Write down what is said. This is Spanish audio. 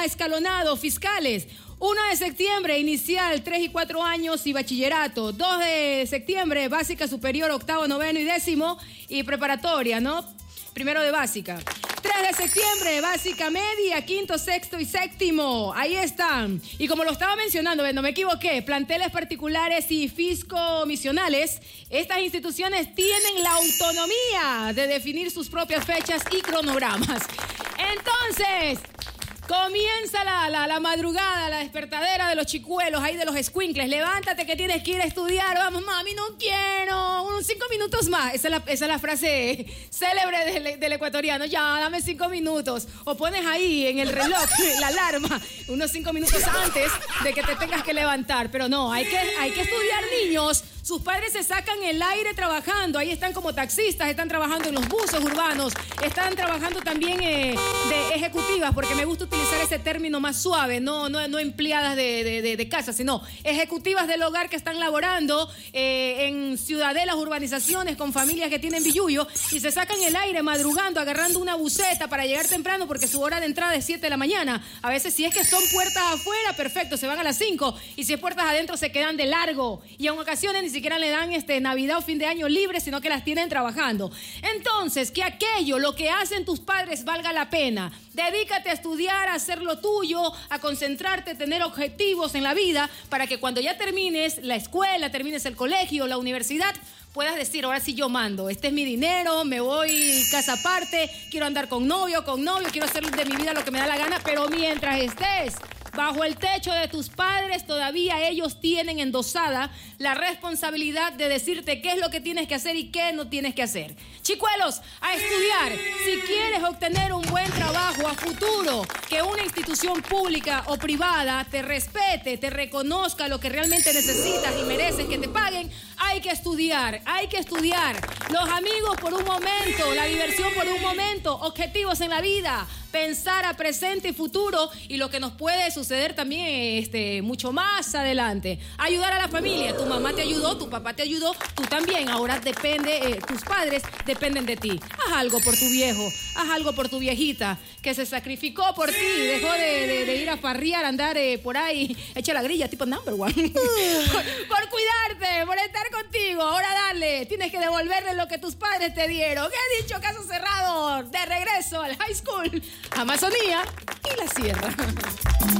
escalonado, fiscales. 1 de septiembre, inicial, 3 y 4 años y bachillerato. 2 de septiembre, básica superior, octavo, noveno y décimo. Y preparatoria, ¿no? Primero de básica. 3 de septiembre, básica media, quinto, sexto y séptimo. Ahí están. Y como lo estaba mencionando, no me equivoqué, planteles particulares y fiscomisionales, estas instituciones tienen la autonomía de definir sus propias fechas y cronogramas. Entonces, comienza la madrugada, la despertadera de los chicuelos, ahí de los escuincles. Levántate que tienes que ir a estudiar. Vamos, mami, no quiero. Unos 5 minutos más. Esa es la frase célebre del ecuatoriano. Ya, dame 5 minutos. O pones ahí en el reloj la alarma unos 5 minutos antes de que te tengas que levantar. Pero no, hay que estudiar, niños. Sus padres se sacan el aire trabajando. Ahí están como taxistas, están trabajando en los buses urbanos, están trabajando también de ejecutivas, porque me gusta utilizar ese término más suave, no empleadas de casa, sino ejecutivas del hogar que están laborando en ciudadelas, urbanizaciones, con familias que tienen billuyo, y se sacan el aire madrugando, agarrando una buseta para llegar temprano, porque su hora de entrada es 7 de la mañana. A veces, si es que son puertas afuera, perfecto, se van a las 5, y si es puertas adentro, se quedan de largo. Y en ocasiones ni siquiera le dan Navidad o fin de año libre, sino que las tienen trabajando. Entonces, que aquello, lo que hacen tus padres, valga la pena. Dedícate a estudiar, a hacer lo tuyo, a concentrarte, tener objetivos en la vida, para que cuando ya termines la escuela, termines el colegio, la universidad, puedas decir, ahora sí yo mando, este es mi dinero, me voy casa aparte, quiero andar con novio, quiero hacer de mi vida lo que me da la gana, pero mientras estés bajo el techo de tus padres, todavía ellos tienen endosada la responsabilidad de decirte qué es lo que tienes que hacer y qué no tienes que hacer. Chicuelos, a estudiar. Si quieres obtener un buen trabajo a futuro, que una institución pública o privada te respete, te reconozca lo que realmente necesitas y mereces que te paguen, hay que estudiar, hay que estudiar. Los amigos por un momento, la diversión por un momento, objetivos en la vida, pensar a presente y futuro, y lo que nos puede suceder también mucho más adelante. Ayudar a la familia. Tu mamá te ayudó, tu papá te ayudó, tú también. Ahora tus padres dependen de ti. Haz algo por tu viejo, haz algo por tu viejita que se sacrificó por ti, dejó de ir a farrear, andar por ahí, echa la grilla tipo number one. por cuidarte, por estar contigo. Ahora dale, tienes que devolverle lo que tus padres te dieron. ¿Qué he dicho? Caso cerrado. De regreso al high school, Amazonía y la Sierra.